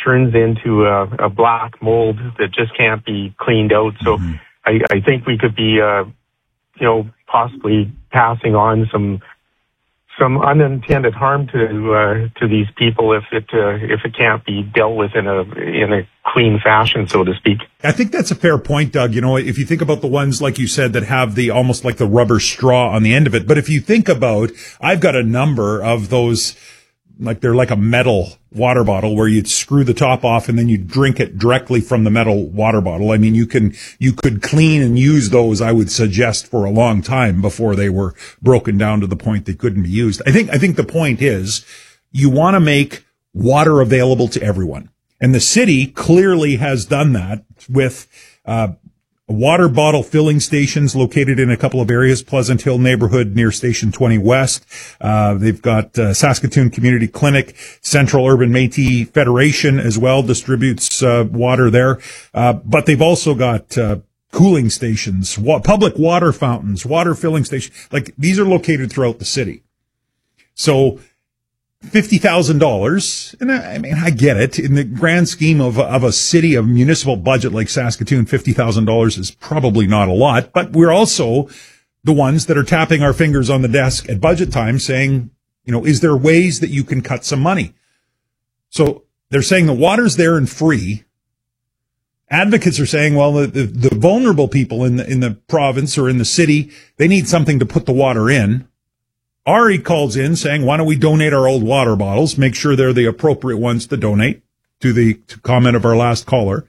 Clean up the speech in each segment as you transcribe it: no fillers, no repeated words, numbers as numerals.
turns into a black mold that just can't be cleaned out. So I think we could be, possibly passing on some unintended harm to these people if it can't be dealt with in a clean fashion, so to speak. I think that's a fair point, Doug. If you think about the ones, like you said, that have the almost like the rubber straw on the end of it. But if you think about, I've got a number of those, like they're like a metal water bottle where you'd screw the top off and then you drink it directly from the metal water bottle. I mean, you could clean and use those, I would suggest, for a long time before they were broken down to the point they couldn't be used. I think the point is you want to make water available to everyone. And the city clearly has done that with, water bottle filling stations located in a couple of areas, Pleasant Hill neighborhood near Station 20 West. They've got Saskatoon Community Clinic, Central Urban Métis Federation as well distributes water there. But they've also got cooling stations, public water fountains, water filling stations. Like these are located throughout the city. So $50,000, and I mean, I get it. In the grand scheme of a city, a municipal budget like Saskatoon, $50,000 is probably not a lot, but we're also the ones that are tapping our fingers on the desk at budget time saying, is there ways that you can cut some money? So they're saying the water's there and free. Advocates are saying, well, the vulnerable people in the province or in the city, they need something to put the water in. Ari calls in saying, why don't we donate our old water bottles? Make sure they're the appropriate ones to donate, to the comment of our last caller.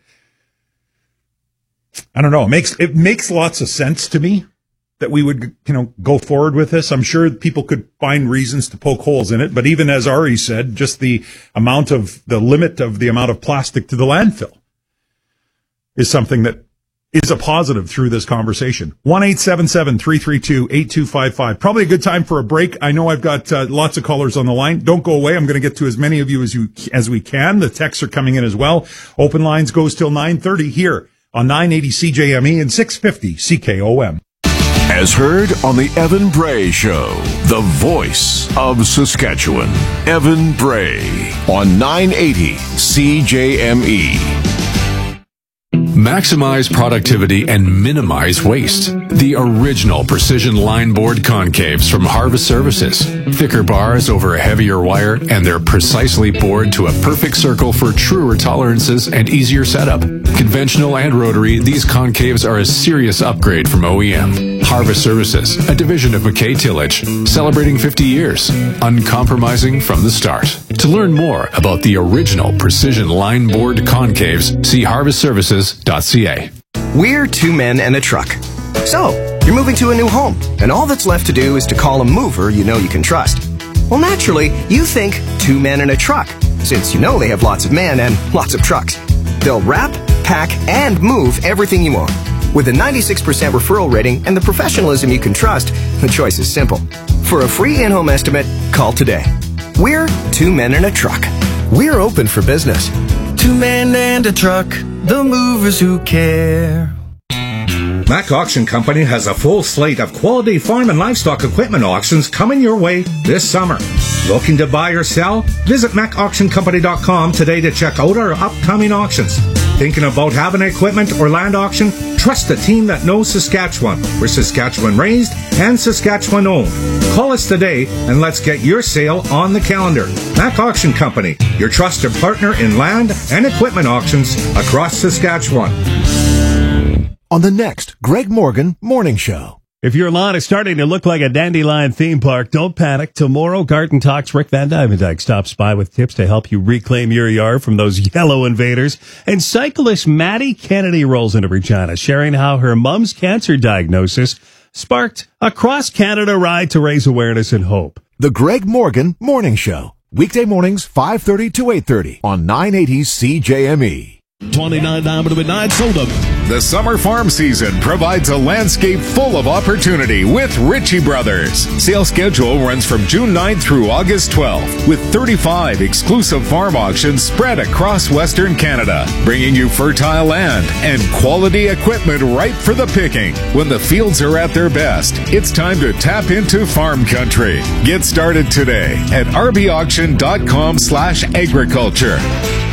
I don't know. It makes lots of sense to me that we would, go forward with this. I'm sure people could find reasons to poke holes in it. But even as Ari said, just the limit of the amount of plastic to the landfill is something that is a positive through this conversation. 1-877-332-8255. Probably a good time for a break. I know I've got lots of callers on the line. Don't go away. I'm going to get to as many of you as we can. The texts are coming in as well. Open lines goes till 9:30 here on 980 CJME and 650 CKOM. As heard on the Evan Bray Show, the voice of Saskatchewan. Evan Bray on 980 CJME. Maximize productivity and minimize waste. The original precision line board concaves from Harvest Services. Thicker bars over a heavier wire, and they're precisely bored to a perfect circle for truer tolerances and easier setup. Conventional and rotary, these concaves are a serious upgrade from OEM. Harvest Services, a division of McKay Tillage, celebrating 50 years, uncompromising from the start. To learn more about the original precision line board concaves, see harvestservices.ca. We're two men and a truck. So, you're moving to a new home, and all that's left to do is to call a mover you know you can trust. Well, naturally, you think two men and a truck, since you know they have lots of men and lots of trucks. They'll wrap, pack, and move everything you own. With a 96% referral rating and the professionalism you can trust, the choice is simple. For a free in-home estimate, call today. We're two men and a truck. We're open for business. Two men and a truck, the movers who care. Mac Auction Company has a full slate of quality farm and livestock equipment auctions coming your way this summer. Looking to buy or sell? Visit MacAuctionCompany.com today to check out our upcoming auctions. Thinking about having an equipment or land auction? Trust the team that knows Saskatchewan. We're Saskatchewan raised and Saskatchewan owned. Call us today and let's get your sale on the calendar. Mac Auction Company, your trusted partner in land and equipment auctions across Saskatchewan. On the next Greg Morgan Morning Show. If your lawn is starting to look like a dandelion theme park, don't panic. Tomorrow, Garden Talks Rick Van Dyke stops by with tips to help you reclaim your yard from those yellow invaders. And cyclist Maddie Kennedy rolls into Regina, sharing how her mom's cancer diagnosis sparked a cross-Canada ride to raise awareness and hope. The Greg Morgan Morning Show. Weekday mornings, 5:30 to 8:30 on 980 CJME. 29 diamond midnight soda. The summer farm season provides a landscape full of opportunity with Ritchie Brothers. Sale schedule runs from June 9th through August 12th, with 35 exclusive farm auctions spread across Western Canada, bringing you fertile land and quality equipment ripe for the picking. When the fields are at their best, it's time to tap into farm country. Get started today at rbauction.com/agriculture.